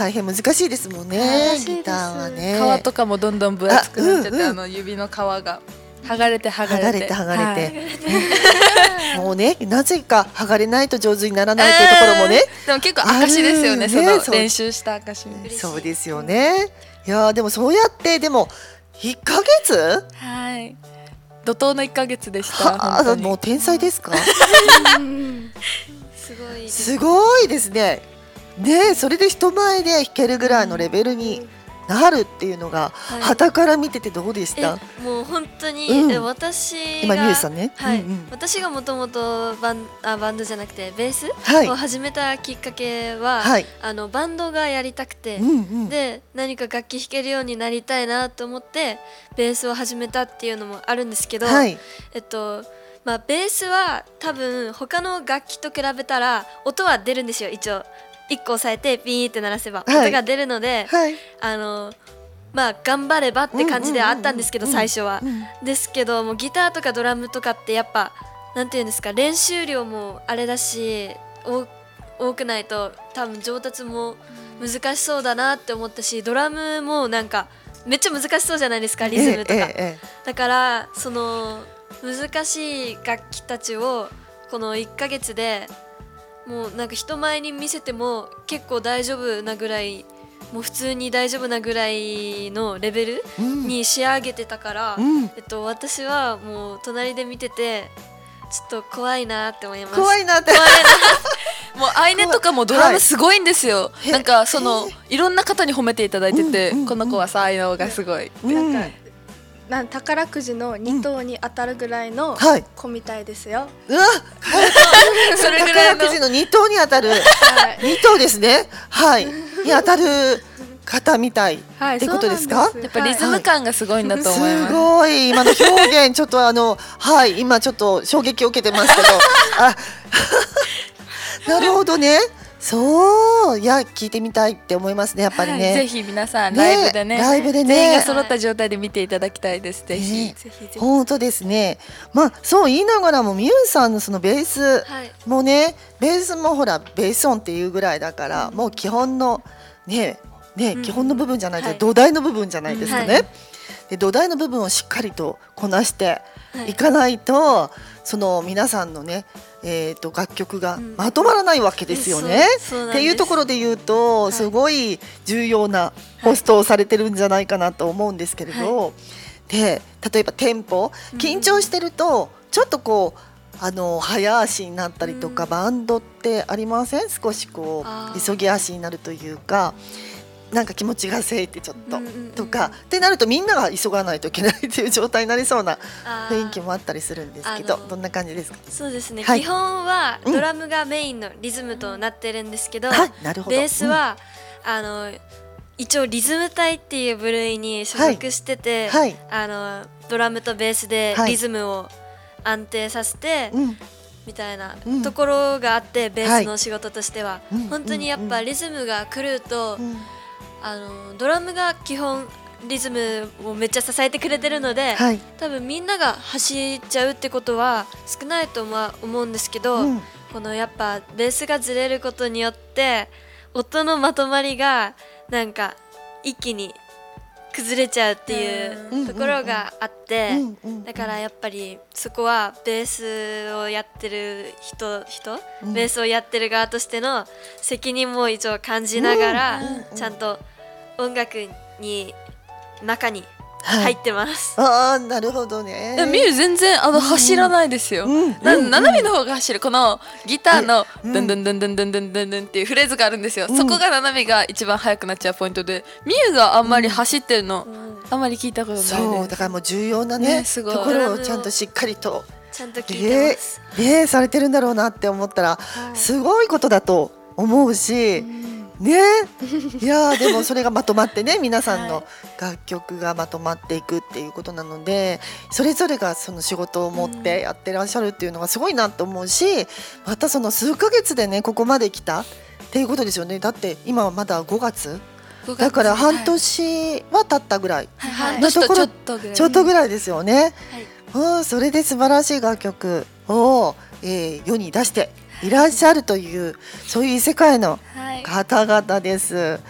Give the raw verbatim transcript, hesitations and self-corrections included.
大変難しいですもんね、 難しいですギターはね。 皮とかもどんどん分厚くなっちゃって、 あうんうんあの指の皮が剥がれて剥剥がれがれてて剥がれて、 はいもうねなぜか剥がれないと上手にならないというところもね、 えーでも結構証ですよね、 あるそのねそう練習した証。 嬉しいそうですよね。いやーでもそうやってでもいっかげつはい怒涛のいっかげつでした。 はあ本当にもう天才ですか。 すごいですすごいですね。ねそれで人前で弾けるぐらいのレベルになるっていうのがはい傍から見ててどうでした？ えもう本当に、 うんえ私今がミュウさんね。 はい、 うんうん私がもともとバンあバンドじゃなくてベースはいを始めたきっかけは、 はい。 あのバンドがやりたくて、 うんうん。 で何か楽器弾けるようになりたいなと思ってベースを始めたっていうのもあるんですけど、 はい。 えっとまあベースは多分他の楽器と比べたら音は出るんですよ。一応いっこ押さえてピーって鳴らせばはい音が出るので、 はい。 あのまあ頑張ればって感じではあったんですけど、 うんうんうんうん最初はうんですけどもうギターとかドラムとかってやっぱなんていうんですか、練習量もあれだしお多くないと多分上達も難しそうだなって思ったし、ドラムもなんかめっちゃ難しそうじゃないですか、リズムとか、 ええええだからその難しい楽器たちをこのいっかげつでもうなんか人前に見せても結構大丈夫なぐらい、もう普通に大丈夫なぐらいのレベルうんに仕上げてたから、 うんえっと、私はもう隣で見ててちょっと怖いなって思います。 怖いなって。 怖いもうアイネとかもドラムすごいんですよ。 いなんかそのいろんな方に褒めていただいてて、 うんうんうんこの子は才能がすごい。 うんなんかなん宝くじのに等に当たるぐらいのはい。 子みたいですよ。 うわ。 それぐらいの宝くじの二等に当たる。 はい、 二等ですね。はい。に当たる方みたい。 はい、 ってことですかそうなんですやっぱリズム感がすごいんだと思います。 すごい今の表現ちょっとあのはい今ちょっと衝撃を受けてますけどあなるほどね。そういや聞いてみたいって思いますねやっぱりね、 はいぜひ皆さんねライブでね、 ライブでね全員が揃った状態で見ていただきたいです。ぜひ。 ねぜひぜひ本当ですね。まあそう言いながらもミュウさんのそのベースはいもねベースもほらベース音っていうぐらいだから、もう基本のねね、 うん基本の部分じゃないと、 はい土台の部分じゃないですかね、 はいで土台の部分をしっかりとこなしてはいいかないと、その皆さんのね、えー、と楽曲がうんまとまらないわけですよね。 そうそうなんですっていうところで言うと、 いすごい重要なポストをされてるんじゃないかなと思うんですけれど、で例えばテンポ緊張してるとちょっとこうあの早足になったりとか、 うんバンドってありません？少しこあーう急ぎ足になるというか、なんか気持ちがせいてちょっと、 うんうんうんとかってなるとみんなが急がないといけないっていう状態になりそうなあー雰囲気もあったりするんですけど、 あのどんな感じですか？ そうですね、 はい基本はうんドラムがメインのリズムとなってるんですけど、 はい、なるほど。 ベースは、あの一応リズム隊っていう部類に所属してて、 うんはい、 あのドラムとベースではいリズムを安定させて、 うん、 みたいなうんところがあって、ベースの仕事としては、 うん本当にやっぱリズムが狂うと、 うんあのドラムが基本リズムをめっちゃ支えてくれてるので、 はい、 多分みんなが走っちゃうってことは少ないとは思うんですけど、 うんこのやっぱベースがずれることによって音のまとまりがなんか一気に崩れちゃうってうんいうところがあって、 うんうんだからやっぱりそこはベースをやってる人人、 うんベースをやってる側としての責任も一応感じながら、 うんうんうんちゃんと音楽に中にはい、 入ってます。 ああなるほどね。 でもミュウ全然あの走らないですよ。 うんなうんナナミの方が走る。このギターのうんドンドンドンドンドンドンドンドンっていうフレーズがあるんですよ。 うんそこがナナミが一番速くなっちゃうポイントで、ミュウがあんまり走ってるのあんまり聞いたことないです。 そうだからもう重要なねねすごいところをちゃんとしっかりとちゃんと聞いてねます。 ねされてるんだろうなって思ったらはいすごいことだと思うし、ねいやーでもそれがまとまってね皆さんの楽曲がまとまっていくっていうことなので、それぞれがその仕事を持ってやってらっしゃるっていうのがすごいなと思うし、またその数ヶ月でねここまで来たっていうことですよね。だって今はまだごがつだから半年は経ったぐらい、 はいはい半年とちょっとぐらい。 ちょっとぐらいですよね。 はいうん、それで素晴らしい楽曲を、えー世に出していらっしゃるというそういう世界のはい。 方々です。